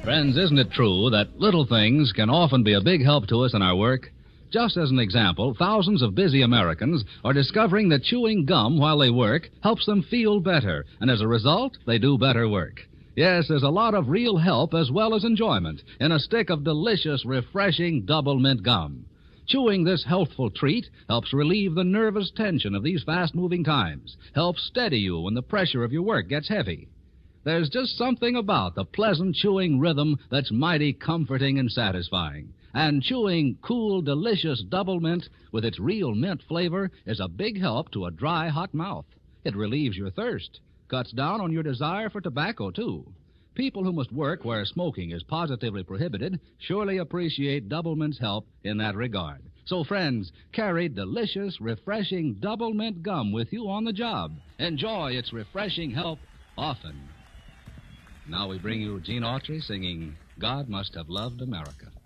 Friends, isn't it true that little things can often be a big help to us in our work? Just as an example, thousands of busy Americans are discovering that chewing gum while they work helps them feel better, and as a result, they do better work. Yes, there's a lot of real help as well as enjoyment in a stick of delicious, refreshing double mint gum. Chewing this healthful treat helps relieve the nervous tension of these fast-moving times, helps steady you when the pressure of your work gets heavy. There's just something about the pleasant chewing rhythm that's mighty comforting and satisfying. And chewing cool, delicious double mint with its real mint flavor is a big help to a dry, hot mouth. It relieves your thirst, cuts down on your desire for tobacco, too. People who must work where smoking is positively prohibited surely appreciate double mint's help in that regard. So, friends, carry delicious, refreshing double mint gum with you on the job. Enjoy its refreshing help often. Now we bring you Gene Autry singing God Must Have Loved America.